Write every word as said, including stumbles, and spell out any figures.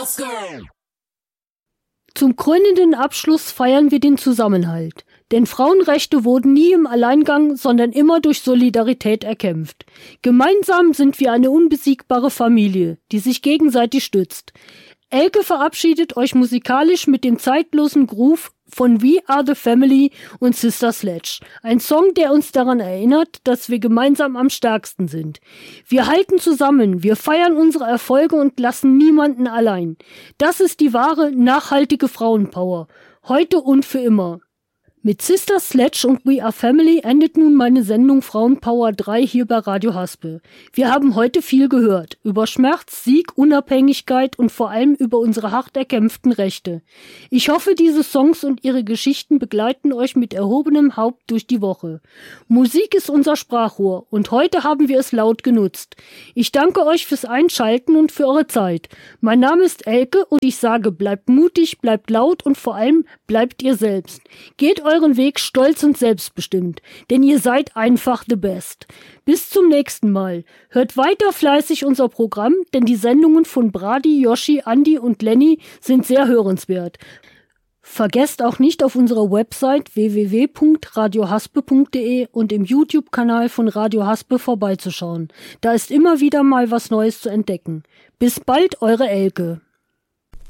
Zum krönenden Abschluss feiern wir den Zusammenhalt. Denn Frauenrechte wurden nie im Alleingang, sondern immer durch Solidarität erkämpft. Gemeinsam sind wir eine unbesiegbare Familie, die sich gegenseitig stützt. Elke verabschiedet euch musikalisch mit dem zeitlosen Groove von We Are the Family und Sister Sledge. Ein Song, der uns daran erinnert, dass wir gemeinsam am stärksten sind. Wir halten zusammen, wir feiern unsere Erfolge und lassen niemanden allein. Das ist die wahre, nachhaltige Frauenpower. Heute und für immer. Mit Sister Sledge und We Are Family endet nun meine Sendung Frauenpower drei hier bei Radio Haspe. Wir haben heute viel gehört. Über Schmerz, Sieg, Unabhängigkeit und vor allem über unsere hart erkämpften Rechte. Ich hoffe, diese Songs und ihre Geschichten begleiten euch mit erhobenem Haupt durch die Woche. Musik ist unser Sprachrohr und heute haben wir es laut genutzt. Ich danke euch fürs Einschalten und für eure Zeit. Mein Name ist Elke und ich sage, bleibt mutig, bleibt laut und vor allem bleibt ihr selbst. Geht euren Weg stolz und selbstbestimmt, denn ihr seid einfach the best. Bis zum nächsten Mal. Hört weiter fleißig unser Programm, denn die Sendungen von Brady, Yoshi, Andi und Lenny sind sehr hörenswert. Vergesst auch nicht auf unserer Website w w w punkt radio haspe punkt d e und im YouTube-Kanal von Radio Haspe vorbeizuschauen. Da ist immer wieder mal was Neues zu entdecken. Bis bald, eure Elke.